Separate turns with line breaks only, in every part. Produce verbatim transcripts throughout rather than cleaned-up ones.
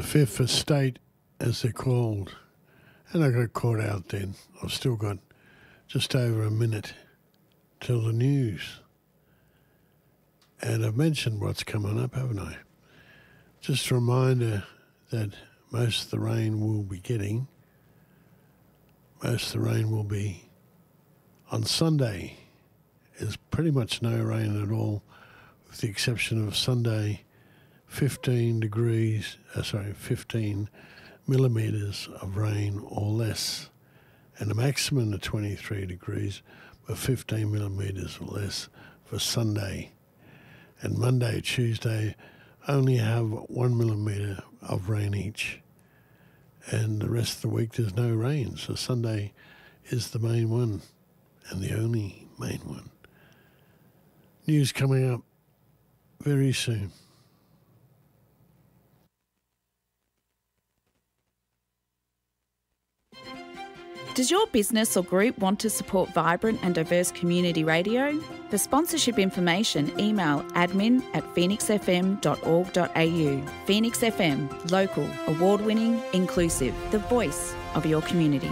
Fifth Estate, as they're called. And I got caught out then. I've still got just over a minute till the news. And I've mentioned what's coming up, haven't I? Just a reminder that most of the rain we'll be getting, most of the rain will be on Sunday. There's pretty much no rain at all, with the exception of Sunday, fifteen degrees, uh, sorry, fifteen millimetres of rain or less, and a maximum of twenty-three degrees, but fifteen millimetres or less for Sunday. And Monday, Tuesday, only have one millimetre of rain each. And the rest of the week there's no rain, so Sunday is the main one and the only main one. News coming up very soon.
Does your business or group want to support vibrant and diverse community radio? For sponsorship information, email admin at phoenix f m dot org dot a u. Phoenix F M, local, award-winning, inclusive, the voice of your community.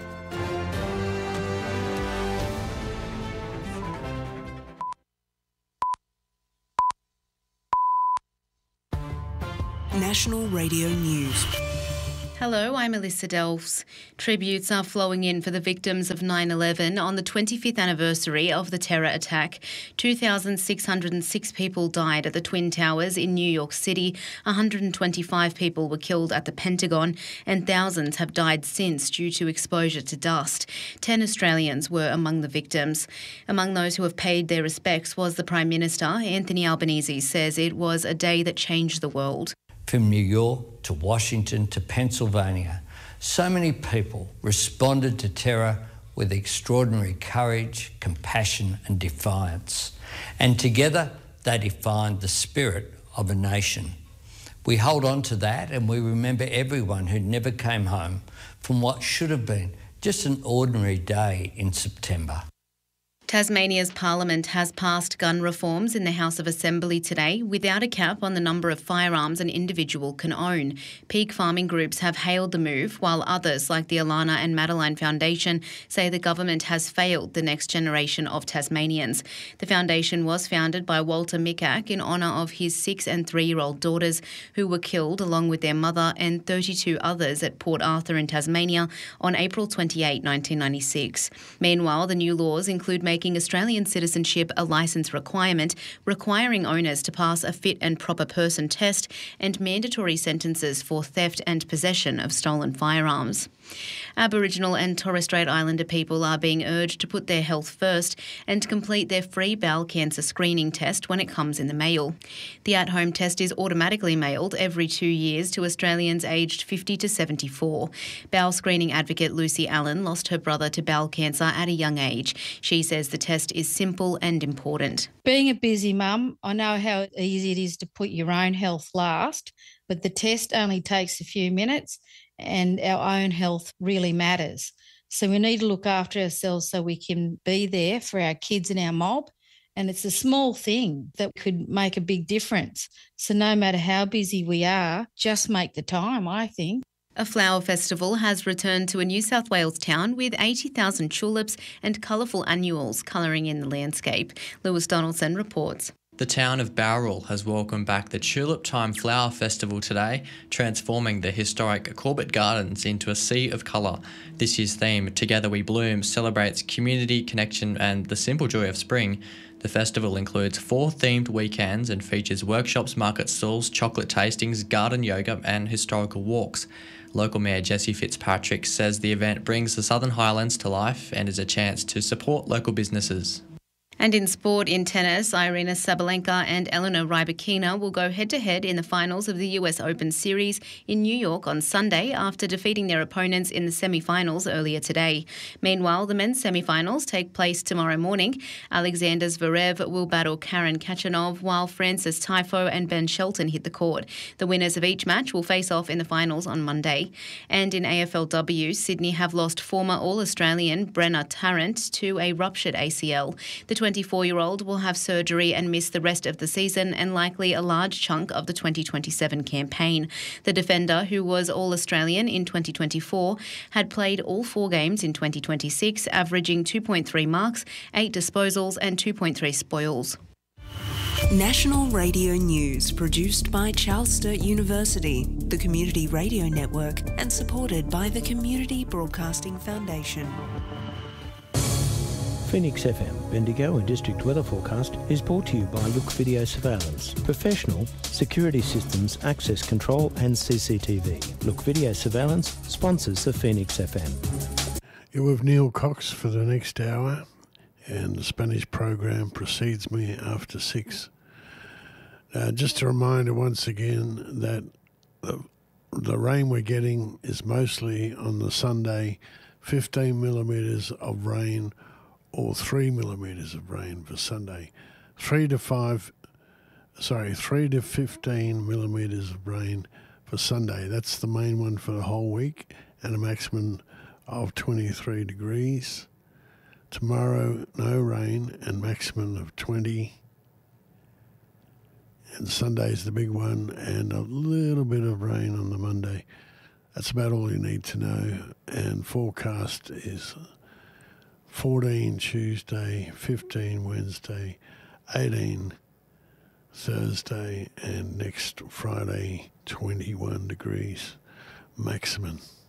National Radio News.
Hello, I'm Alyssa Delves. Tributes are flowing in for the victims of nine eleven on the twenty-fifth anniversary of the terror attack. two thousand six hundred six people died at the Twin Towers in New York City, one hundred twenty-five people were killed at the Pentagon, and thousands have died since due to exposure to dust. Ten Australians were among the victims. Among those who have paid their respects was the Prime Minister. Anthony Albanese says it was a day that changed the world.
From New York to Washington to Pennsylvania, so many people responded to terror with extraordinary courage, compassion and defiance. And together they defined the spirit of a nation. We hold on to that and we remember everyone who never came home from what should have been just an ordinary day in September.
Tasmania's Parliament has passed gun reforms in the House of Assembly today without a cap on the number of firearms an individual can own. Peak farming groups have hailed the move, while others, like the Alana and Madeline Foundation, say the government has failed the next generation of Tasmanians. The foundation was founded by Walter Mikac in honour of his six- and three-year-old daughters who were killed along with their mother and thirty-two others at Port Arthur in Tasmania on April twenty-eighth, nineteen ninety-six. Meanwhile, the new laws include making Australian citizenship a licence requirement, requiring owners to pass a fit and proper person test, and mandatory sentences for theft and possession of stolen firearms. Aboriginal and Torres Strait Islander people are being urged to put their health first and complete their free bowel cancer screening test when it comes in the mail. The at-home test is automatically mailed every two years to Australians aged fifty to seventy-four. Bowel screening advocate Lucy Allen lost her brother to bowel cancer at a young age. She says the test is simple and important.
Being a busy mum, I know how easy it is to put your own health last, but the test only takes a few minutes and our own health really matters. So we need to look after ourselves so we can be there for our kids and our mob. And it's a small thing that could make a big difference. So no matter how busy we are, just make the time, I think.
A flower festival has returned to a New South Wales town with eighty thousand tulips and colourful annuals colouring in the landscape. Lewis Donaldson reports.
The town of Bowral has welcomed back the Tulip Time Flower Festival today, transforming the historic Corbett Gardens into a sea of colour. This year's theme, Together We Bloom, celebrates community, connection and the simple joy of spring. The festival includes four themed weekends and features workshops, market stalls, chocolate tastings, garden yoga and historical walks. Local Mayor Jessie Fitzpatrick says the event brings the Southern Highlands to life and is a chance to support local businesses.
And in sport, in tennis, Irina Sabalenka and Elena Rybakina will go head-to-head in the finals of the U S Open Series in New York on Sunday after defeating their opponents in the semi-finals earlier today. Meanwhile, the men's semi-finals take place tomorrow morning. Alexander Zverev will battle Karen Khachanov, while Francis Tiafoe and Ben Shelton hit the court. The winners of each match will face off in the finals on Monday. And in A F L W, Sydney have lost former All-Australian Brenna Tarrant to a ruptured A C L. The twenty-four-year-old will have surgery and miss the rest of the season and likely a large chunk of the twenty twenty-seven campaign. The defender, who was All-Australian in twenty twenty-four, had played all four games in twenty twenty-six, averaging two point three marks, eight disposals and two point three spoils.
National Radio News, produced by Charles Sturt University, the Community Radio Network, and supported by the Community Broadcasting Foundation.
Phoenix F M, Bendigo and District Weather Forecast is brought to you by Look Video Surveillance, professional security systems, access control and C C T V. Look Video Surveillance sponsors the Phoenix F M.
You're with Neil Cox for the next hour, and the Spanish program precedes me after six. Uh, just a reminder once again that the, the rain we're getting is mostly on the Sunday, fifteen millimetres of rain or three millimetres of rain for Sunday. Three to five, sorry, three to fifteen millimetres of rain for Sunday. That's the main one for the whole week, and a maximum of twenty-three degrees. Tomorrow, no rain and maximum of twenty. And Sunday's the big one, and a little bit of rain on the Monday. That's about all you need to know. And forecast is fourteen Tuesday, fifteen Wednesday, eighteen Thursday, and next Friday, twenty-one degrees maximum.